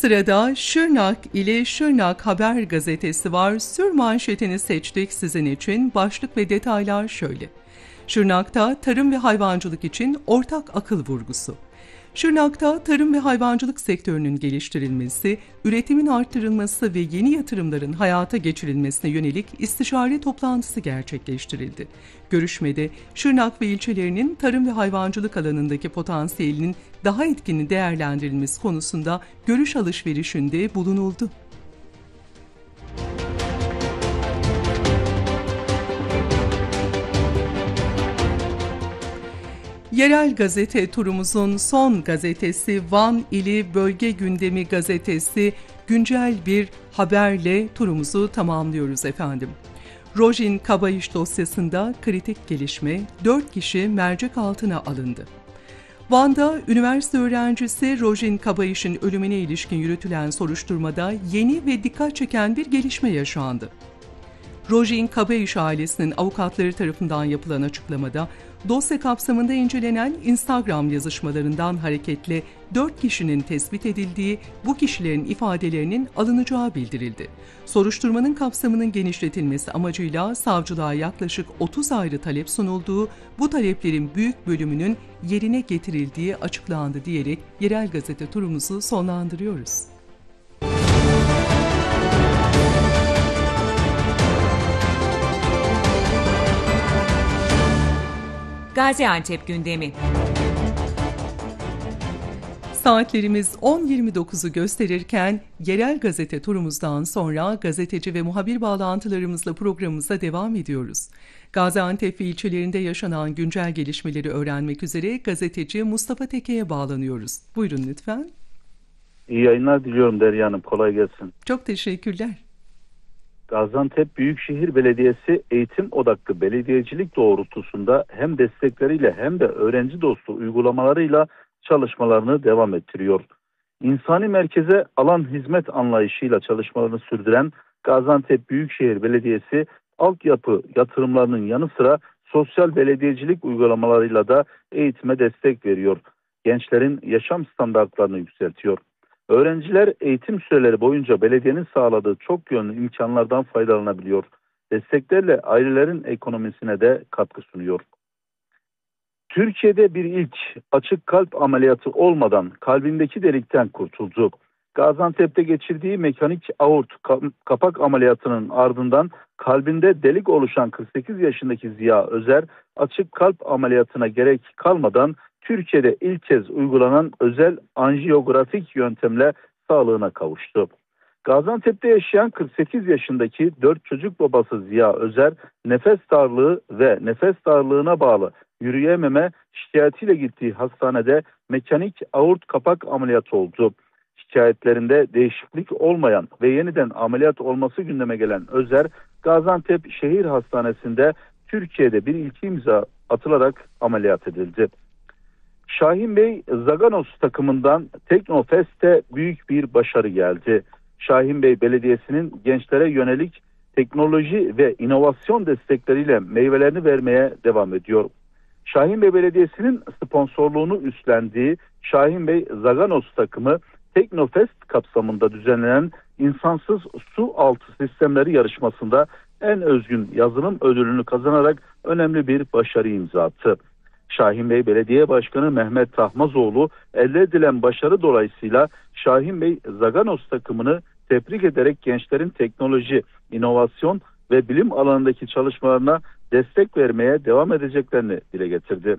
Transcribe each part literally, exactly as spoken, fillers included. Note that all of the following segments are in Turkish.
Sırada Şırnak ile Şırnak Haber gazetesi var. Sür manşetini seçtik sizin için. Başlık ve detaylar şöyle. Şırnak'ta tarım ve hayvancılık için ortak akıl vurgusu. Şırnak'ta tarım ve hayvancılık sektörünün geliştirilmesi, üretimin arttırılması ve yeni yatırımların hayata geçirilmesine yönelik istişare toplantısı gerçekleştirildi. Görüşmede Şırnak ve ilçelerinin tarım ve hayvancılık alanındaki potansiyelinin daha etkin değerlendirilmesi konusunda görüş alışverişinde bulunuldu. Yerel gazete turumuzun son gazetesi Van ili Bölge Gündemi gazetesi güncel bir haberle turumuzu tamamlıyoruz efendim. Rojin Kabayış dosyasında kritik gelişme, dört kişi mercek altına alındı. Van'da üniversite öğrencisi Rojin Kabayış'ın ölümüne ilişkin yürütülen soruşturmada yeni ve dikkat çeken bir gelişme yaşandı. Rojin Kabayış ailesinin avukatları tarafından yapılan açıklamada, dosya kapsamında incelenen Instagram yazışmalarından hareketle dört kişinin tespit edildiği, bu kişilerin ifadelerinin alınacağı bildirildi. Soruşturmanın kapsamının genişletilmesi amacıyla savcılığa yaklaşık otuz ayrı talep sunulduğu, bu taleplerin büyük bölümünün yerine getirildiği açıklandı diyerek yerel gazete turumuzu sonlandırıyoruz. Gaziantep gündemi. Saatlerimiz on yirmi dokuzu gösterirken yerel gazete turumuzdan sonra gazeteci ve muhabir bağlantılarımızla programımıza devam ediyoruz. Gaziantep ve ilçelerinde yaşanan güncel gelişmeleri öğrenmek üzere gazeteci Mustafa Teke'ye bağlanıyoruz. Buyurun lütfen. İyi yayınlar diliyorum Derya Hanım. Kolay gelsin. Çok teşekkürler. Gaziantep Büyükşehir Belediyesi eğitim odaklı belediyecilik doğrultusunda hem destekleriyle hem de öğrenci dostu uygulamalarıyla çalışmalarını devam ettiriyor. İnsani merkeze alan hizmet anlayışıyla çalışmalarını sürdüren Gaziantep Büyükşehir Belediyesi altyapı yatırımlarının yanı sıra sosyal belediyecilik uygulamalarıyla da eğitime destek veriyor. Gençlerin yaşam standartlarını yükseltiyor. Öğrenciler eğitim süreleri boyunca belediyenin sağladığı çok yönlü imkanlardan faydalanabiliyor. Desteklerle ailelerin ekonomisine de katkı sunuyor. Türkiye'de bir ilk açık kalp ameliyatı olmadan kalbindeki delikten kurtuldu. Gaziantep'te geçirdiği mekanik aort kapak ameliyatının ardından kalbinde delik oluşan kırk sekiz yaşındaki Ziya Özer açık kalp ameliyatına gerek kalmadan Türkiye'de ilk kez uygulanan özel anjiyografik yöntemle sağlığına kavuştu. Gaziantep'te yaşayan kırk sekiz yaşındaki dört çocuk babası Ziya Özer, nefes darlığı ve nefes darlığına bağlı yürüyememe şikayetiyle gittiği hastanede mekanik aort kapak ameliyatı oldu. Şikayetlerinde değişiklik olmayan ve yeniden ameliyat olması gündeme gelen Özer, Gaziantep Şehir Hastanesi'nde Türkiye'de bir ilk imza atılarak ameliyat edildi. Şahin Bey Zaganos takımından Teknofest'te büyük bir başarı geldi. Şahin Bey Belediyesi'nin gençlere yönelik teknoloji ve inovasyon destekleriyle meyvelerini vermeye devam ediyor. Şahin Bey Belediyesi'nin sponsorluğunu üstlendiği Şahin Bey Zaganos takımı Teknofest kapsamında düzenlenen insansız su altı sistemleri yarışmasında en özgün yazılım ödülünü kazanarak önemli bir başarı imza attı. Şahin Bey Belediye Başkanı Mehmet Tahmazoğlu elde edilen başarı dolayısıyla Şahin Bey Zaganos takımını tebrik ederek gençlerin teknoloji, inovasyon ve bilim alanındaki çalışmalarına destek vermeye devam edeceklerini dile getirdi.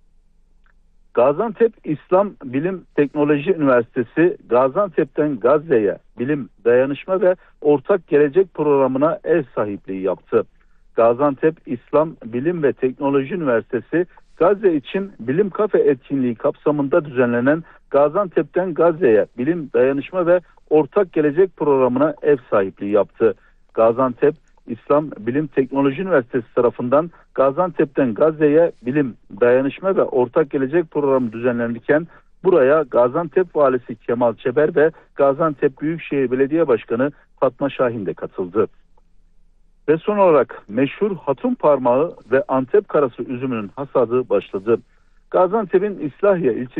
Gaziantep İslam Bilim Teknoloji Üniversitesi Gaziantep'ten Gazze'ye bilim, dayanışma ve ortak gelecek programına ev sahipliği yaptı. Gaziantep İslam Bilim ve Teknoloji Üniversitesi Gazze için Bilim Kafe etkinliği kapsamında düzenlenen Gaziantep'ten Gazze'ye bilim, dayanışma ve ortak gelecek programına ev sahipliği yaptı. Gaziantep İslam Bilim Teknoloji Üniversitesi tarafından Gaziantep'ten Gazze'ye bilim, dayanışma ve ortak gelecek programı düzenlenirken buraya Gaziantep Valisi Kemal Çeber ve Gaziantep Büyükşehir Belediye Başkanı Fatma Şahin de katıldı. Ve son olarak meşhur Hatun Parmağı ve Antep karası üzümünün hasadı başladı. Gaziantep'in İslahiye ilçesi